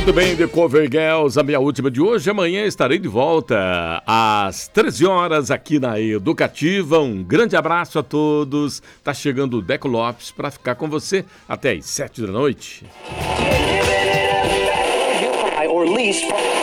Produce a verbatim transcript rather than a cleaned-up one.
Muito bem, The Cover Girls, a minha última de hoje. Amanhã estarei de volta às treze horas aqui na Educativa. Um grande abraço a todos. Tá chegando o Deco Lopes para ficar com você até às sete da noite.